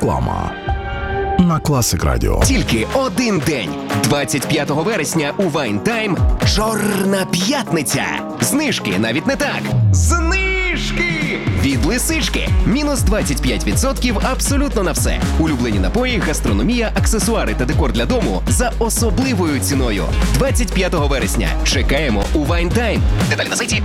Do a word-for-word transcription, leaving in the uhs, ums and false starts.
Реклама на Класик Радіо. Тільки один день. двадцять п'ятого вересня у Wine Time Чорна п'ятниця. Знижки навіть не так. Знижки! Від Лисички. Мінус двадцять п'ять відсотків абсолютно на все. Улюблені напої, гастрономія, аксесуари та декор для дому за особливою ціною. двадцять п'ятого вересня. Чекаємо у Wine Time. Деталі на сайті